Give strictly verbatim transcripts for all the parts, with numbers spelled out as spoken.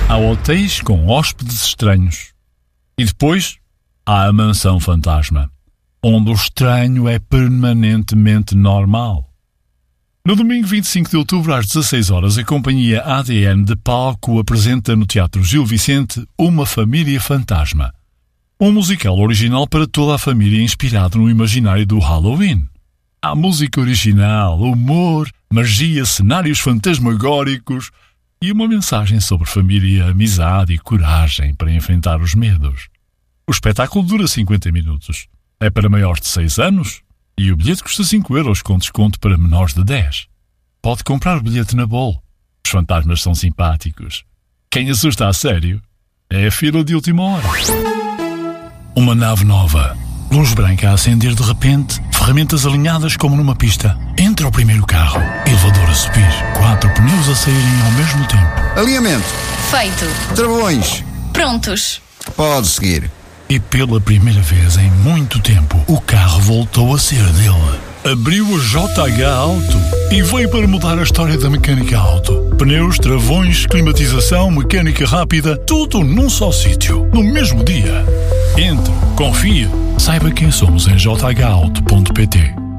Há hotéis com hóspedes estranhos. E depois há a mansão fantasma, onde o estranho é permanentemente normal. No domingo vinte e cinco de outubro, às dezasseis horas, a companhia A D N de Palco apresenta no Teatro Gil Vicente Uma Família Fantasma, um musical original para toda a família inspirado no imaginário do Halloween. Há música original, humor, magia, cenários fantasmagóricos e uma mensagem sobre família, amizade e coragem para enfrentar os medos. O espetáculo dura cinquenta minutos. É para maiores de seis anos e o bilhete custa cinco euros com desconto para menores de dez. Pode comprar o bilhete na Bol. Os fantasmas são simpáticos. Quem assusta a sério é a fila de última hora. Uma nave nova. Luz branca a acender de repente, ferramentas alinhadas como numa pista. Entra o primeiro carro, elevador a subir, quatro pneus a saírem ao mesmo tempo. Alinhamento. Feito. Travões. Prontos. Pode seguir. E pela primeira vez em muito tempo, o carro voltou a ser dele. Abriu a J H Auto e veio para mudar a história da mecânica auto. Pneus, travões, climatização, mecânica rápida, tudo num só sítio, no mesmo dia. Entre, confie, saiba quem somos em j h auto ponto p t.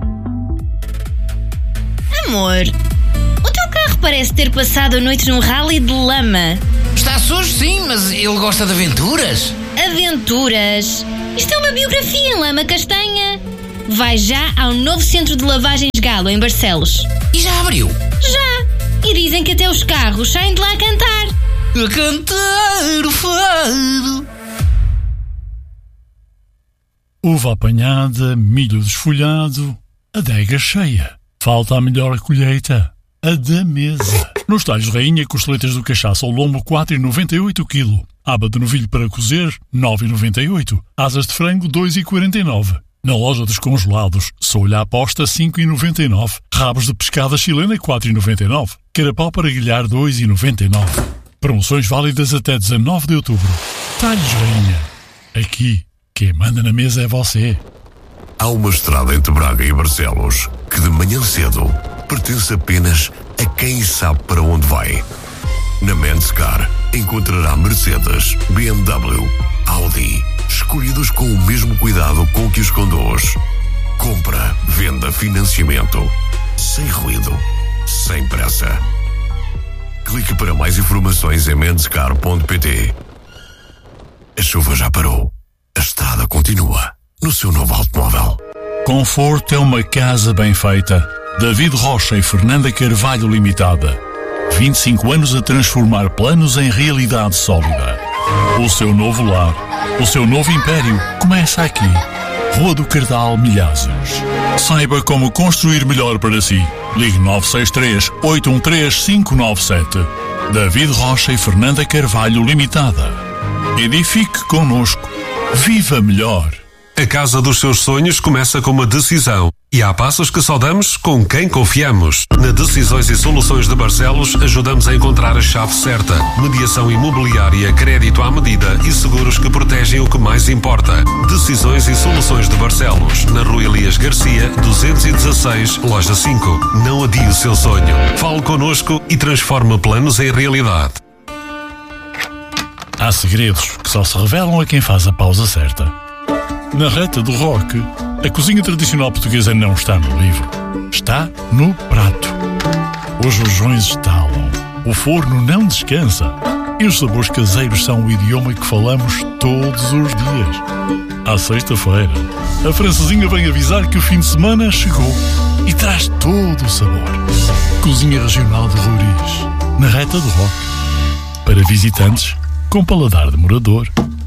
Amor, o teu carro parece ter passado a noite num rally de lama. Está sujo, sim, mas ele gosta de aventuras. Aventuras? Isto é uma biografia em lama castanha. Vai já ao novo centro de lavagens Galo, em Barcelos. E já abriu? Já! E dizem que até os carros saem de lá a cantar. A cantar o fado. Uva apanhada, milho desfolhado, adega cheia. Falta a melhor colheita, a da mesa. Nos talhos rainha, costeletas do cachaço ao lombo quatro vírgula noventa e oito quilo. Aba de novilho para cozer, nove vírgula noventa e oito. Asas de frango, dois vírgula quarenta e nove. Na loja dos congelados, solha à posta, cinco vírgula noventa e nove. Rabos de pescada chilena, quatro vírgula noventa e nove. Carapau para grelhar, dois vírgula noventa e nove. Promoções válidas até dezanove de outubro. Talhos rainha. Aqui, quem manda na mesa é você. Há uma estrada entre Braga e Barcelos que de manhã cedo pertence apenas a quem sabe para onde vai. Na Menscar encontrará Mercedes, B M W, Audi, escolhidos com o mesmo cuidado com que os conduz. Compra, venda, financiamento, sem ruído, sem pressa. Clique para mais informações em menscar ponto p t. A chuva já parou. A estrada continua no seu novo automóvel. Conforto é uma casa bem feita. David Rocha e Fernanda Carvalho Limitada. vinte e cinco anos a transformar planos em realidade sólida. O seu novo lar, o seu novo império começa aqui. Rua do Cardal, Milhazes. Saiba como construir melhor para si. Ligue nove seis três, oito um três, cinco nove sete. David Rocha e Fernanda Carvalho Limitada. Edifique connosco. Viva melhor. A casa dos seus sonhos começa com uma decisão. E há passos que só damos com quem confiamos. Na Decisões e Soluções de Barcelos ajudamos a encontrar a chave certa. Mediação imobiliária, crédito à medida e seguros que protegem o que mais importa. Decisões e Soluções de Barcelos. Na Rua Elias Garcia, duzentos e dezasseis, Loja cinco. Não adie o seu sonho. Fale connosco e transforme planos em realidade. Há segredos que só se revelam a quem faz a pausa certa. Na reta do rock, a cozinha tradicional portuguesa não está no livro. Está no prato. Os rojões estalam, o forno não descansa e os sabores caseiros são o idioma que falamos todos os dias. À sexta-feira, a francesinha vem avisar que o fim de semana chegou e traz todo o sabor. Cozinha regional de Roriz, na reta do rock. Para visitantes com paladar de morador.